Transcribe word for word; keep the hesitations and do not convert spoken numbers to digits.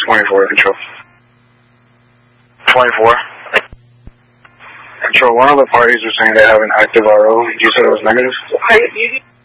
twenty-four, control. twenty-four. Control, one of the parties was saying they have an active R O. You said it was negative?